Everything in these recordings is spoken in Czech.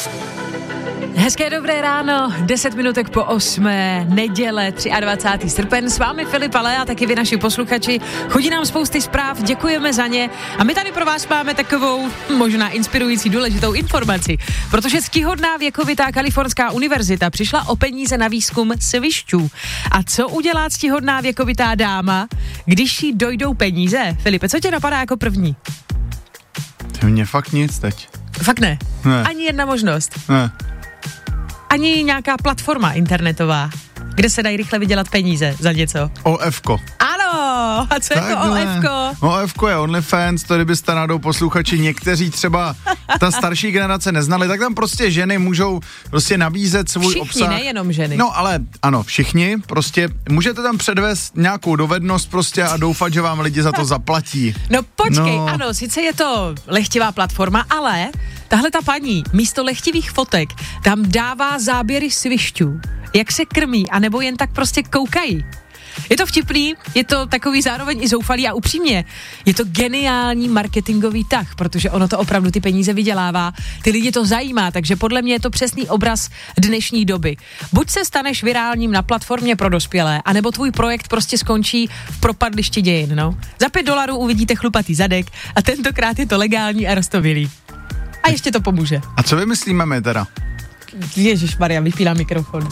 Hezké dobré ráno, 10 minutek po 8, neděle, 23. srpen, s vámi Filip a Lea, taky vy naši posluchači, chodí nám spousty zpráv, děkujeme za ně a my tady pro vás máme takovou možná inspirující důležitou informaci, protože ctihodná věkovitá Kalifornská univerzita přišla o peníze na výzkum svišťů. A co udělá ctihodná věkovitá dáma, když jí dojdou peníze? Filipe, co tě napadá jako první? Mně fakt nic teď. Fakt ne? Ne. Ani jedna možnost? Ne. Ani nějaká platforma internetová, kde se dají rychle vydělat peníze za něco? OFko. Ano, a co je to OFko? OFko je OnlyFans, to kdybyste náhodou posluchači někteří třeba ta starší generace neznali, tak tam prostě ženy můžou prostě nabízet svůj všichni, obsah. nejenom ženy. No ale ano, všichni, prostě můžete tam předvést nějakou dovednost prostě a doufat, že vám lidi za to zaplatí. No počkej, ano, sice je to lehtivá platforma, ale tahle ta paní místo lehtivých fotek tam dává záběry svišťů, jak se krmí, anebo jen tak prostě koukají. Je to vtipný, je to takový zároveň i zoufalý a upřímně, je to geniální marketingový tah, protože ono to opravdu ty peníze vydělává, ty lidi to zajímá, takže podle mě je to přesný obraz dnešní doby. Buď se staneš virálním na platformě pro dospělé, anebo tvůj projekt prostě skončí v propadlišti dějin, no. Za $5 uvidíte chlupatý zadek a tentokrát je to legální a roztomilý. A ještě to pomůže. A co vymyslíme my teda? Ježišmarja, vypíná mikrofon.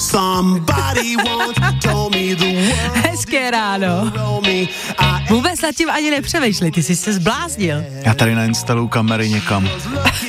Hezké ráno. Vůbec nad tím ani nepřemýšlej, ty jsi se zbláznil. Já tady nainstaluju kamery někam.